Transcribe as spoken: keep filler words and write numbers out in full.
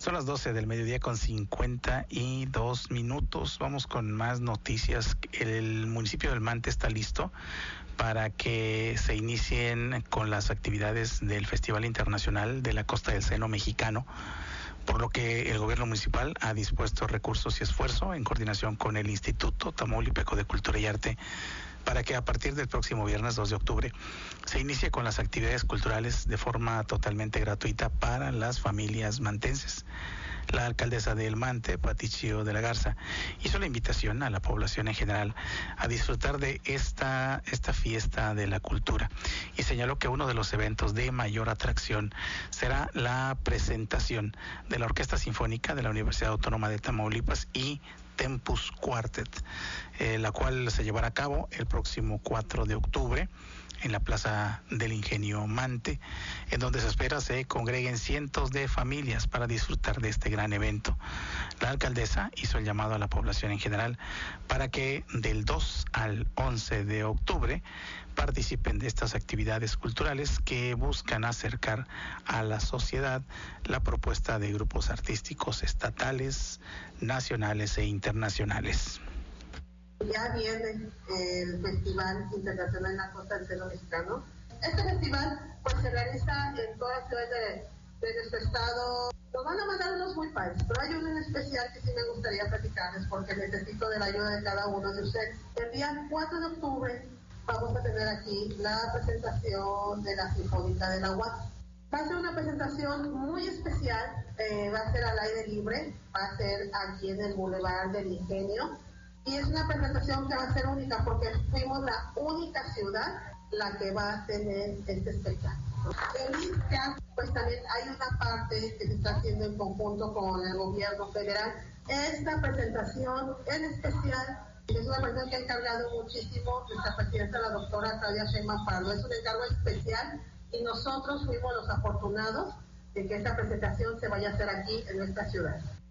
Son las doce del mediodía con cincuenta y dos minutos. Vamos con más noticias. El municipio del Mante está listo para que se inicien con las actividades del Festival Internacional de la Costa del Seno Mexicano, por lo que el gobierno municipal ha dispuesto recursos y esfuerzo en coordinación con el Instituto Tamaulipeco de Cultura y Arte para que a partir del próximo viernes dos de octubre se inicie con las actividades culturales de forma totalmente gratuita para las familias mantenses. La alcaldesa de El Mante, Patricio de la Garza, hizo la invitación a la población en general a disfrutar de esta, esta fiesta de la cultura y señaló que uno de los eventos de mayor atracción será la presentación de la Orquesta Sinfónica de la Universidad Autónoma de Tamaulipas y Tempus Quartet, eh, la cual se llevará a cabo el próximo cuatro de octubre en la Plaza del Ingenio Mante, en donde se espera se congreguen cientos de familias para disfrutar de este gran evento. La alcaldesa hizo el llamado a la población en general para que del dos al once de octubre participen de estas actividades culturales que buscan acercar a la sociedad la propuesta de grupos artísticos estatales, nacionales e internacionales. Ya viene el Festival Internacional en la Costa del Seno Mexicano. Este festival pues se realiza en todas las ciudades de, de nuestro estado. Nos van a mandar unos muy padres, pero hay uno en especial que sí me gustaría platicarles porque necesito de la ayuda de cada uno de ustedes. El día cuatro de octubre vamos a tener aquí la presentación de la Sinfónica de la U A T. Va a ser una presentación muy especial, eh, va a ser al aire libre, va a ser aquí en el Boulevard del Ingenio. Y es una presentación que va a ser única porque fuimos la única ciudad la que va a tener este espectáculo. En ISCA, pues también hay una parte que se está haciendo en conjunto con el gobierno federal. Esta presentación en especial es una persona que ha encargado muchísimo nuestra presidenta, la doctora Claudia Sheinbaum Pardo. Es un encargo especial y nosotros fuimos los afortunados de que esta presentación se vaya a hacer aquí en nuestra ciudad.